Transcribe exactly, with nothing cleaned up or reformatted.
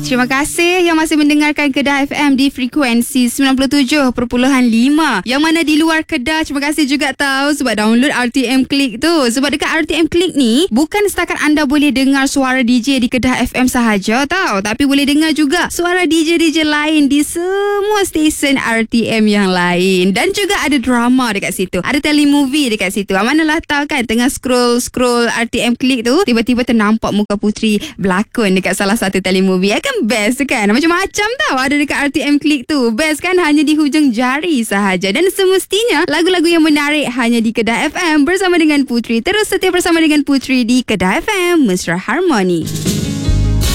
Terima kasih yang masih mendengarkan Kedah F M di frekuensi sembilan puluh tujuh perpuluhan lima. Yang mana di luar Kedah, terima kasih juga tahu sebab download R T M Click tu. Sebab dekat R T M Click ni bukan setakat anda boleh dengar suara D J di Kedah F M sahaja tau, tapi boleh dengar juga suara D J-D J lain di semua stesen R T M yang lain. Dan juga ada drama dekat situ, ada telemovie dekat situ. Manalah tahu kan, tengah scroll-scroll R T M Click tu, tiba-tiba ternampak muka Puteri berlakon dekat salah satu telemovie. Kan best kan? Macam-macam tau ada dekat R T M Click tu. Best kan? Hanya di hujung jari sahaja. Dan semestinya lagu-lagu yang menarik hanya di Kedah F M bersama dengan Puteri. Terus setia bersama dengan Puteri di Kedah F M, Mesra Harmoni.